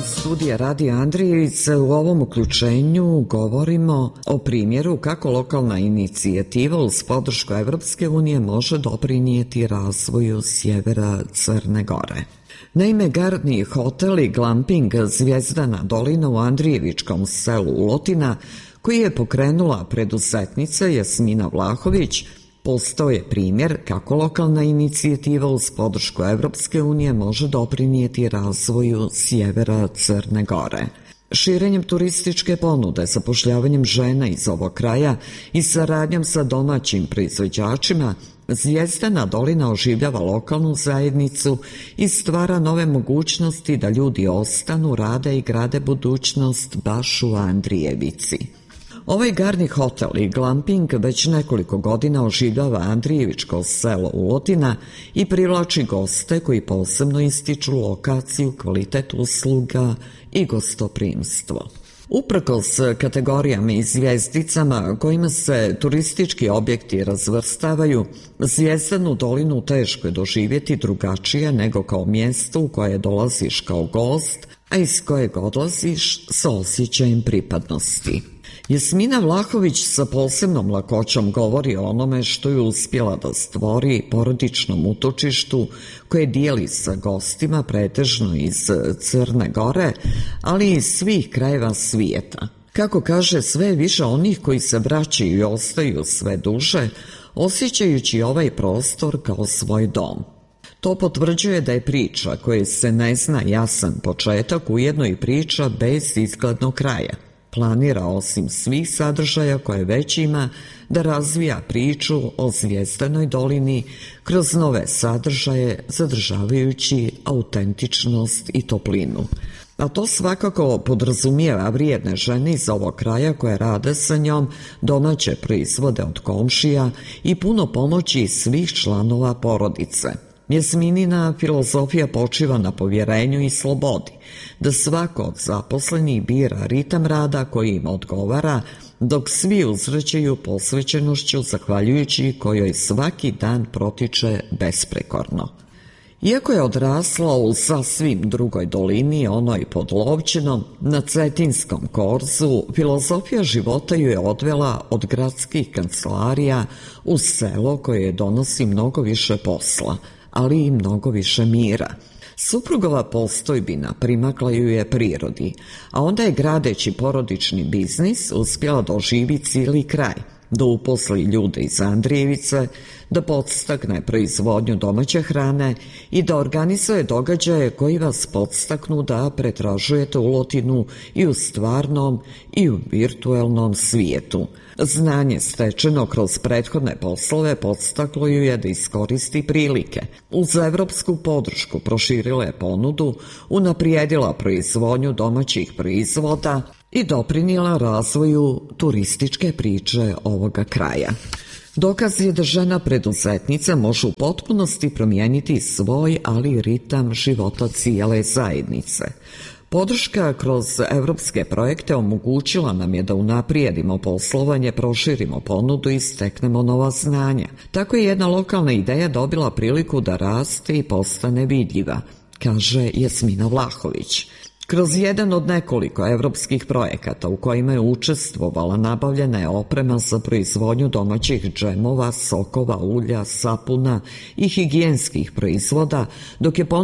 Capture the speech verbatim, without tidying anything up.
studija Radio Andrijevice. U ovom uključenju govorimo o primjeru kako lokalna inicijativa uz podršku Evropske unije može doprinijeti razvoju sjevera Crne Gore. Naime, gardni hotel i glamping Zvijezdana dolina u Andrijevičkom selu Ulotina, koji je pokrenula preduzetnica Jasmina Vlahović, postao je primjer kako lokalna inicijativa uz podršku Evropske unije može doprinijeti razvoju sjevera Crne Gore. Širenjem turističke ponude, zapošljavanjem žena iz ovog kraja i saradnjom sa domaćim proizvođačima, Zvijezdana dolina oživljava lokalnu zajednicu i stvara nove mogućnosti da ljudi ostanu, rade i grade budućnost baš u Andrijevici. Ovaj gardni hotel i glamping već nekoliko godina oživljava Andrijevičko selo Ulotina i privlači goste koji posebno ističu lokaciju, kvalitet usluga i gostoprimstvo. Uprkos kategorijama i zvijezdicama kojima se turistički objekti razvrstavaju, Zvijezdanu dolinu teško je doživjeti drugačije nego kao mjesto u koje dolaziš kao gost, a iz kojeg odlaziš sa osjećajem pripadnosti. Jasmina Vlahović sa posebnom lakoćom govori o onome što je uspjela da stvori porodičnom utočištu koje dijeli sa gostima pretežno iz Crne Gore, ali i iz svih krajeva svijeta. Kako kaže, sve više onih koji se vraćaju i ostaju sve duže, osjećajući ovaj prostor kao svoj dom. To potvrđuje da je priča koje se ne zna jasan početak ujedno i priča bez izglednog kraja. Planira osim svih sadržaja koje već ima da razvija priču o Zvijezdanoj dolini kroz nove sadržaje zadržavajući autentičnost i toplinu. A to svakako podrazumijeva vrijedne žene iz ovog kraja koje rade sa njom, domaće proizvode od komšija i puno pomoći svih članova porodice. Jasminina filozofija počiva na povjerenju i slobodi, da svako od zaposlenih bira ritam rada koji im odgovara, dok svi uzvraćaju posvećenošću zahvaljujući kojoj svaki dan protiče besprekorno. Iako je odrasla u sasvim drugoj dolini, onoj pod Lovćenom, na Cetinskom korzu, filozofija života ju je odvela od gradskih kancelarija u selo koje donosi mnogo više posla, ali i mnogo više mira. Suprugova postojbina primakla ju je prirodi, a onda je gradeći porodični biznis uspjela da oživi cijeli kraj, da uposli ljude iz Andrijevice, da podstakne proizvodnju domaće hrane i da organizuje događaje koji vas podstaknu da pretražujete Ulotinu i u stvarnom i u virtuelnom svijetu. Znanje stečeno kroz prethodne poslove podstaklo ju je da iskoristi prilike. Uz evropsku podršku proširila je ponudu, unaprijedila proizvodnju domaćih proizvoda i doprinijela razvoju turističke priče ovoga kraja. Dokaz je da žena preduzetnica može u potpunosti promijeniti svoj, ali i ritam života cijele zajednice. Podrška kroz evropske projekte omogućila nam je da unaprijedimo poslovanje, proširimo ponudu i steknemo nova znanja. Tako je jedna lokalna ideja dobila priliku da raste i postane vidljiva, kaže Jasmina Vlahović. Kroz jedan od nekoliko evropskih projekata u kojima je učestvovala nabavljena je oprema za proizvodnju domaćih džemova, sokova, ulja, sapuna i higijenskih proizvoda, dok je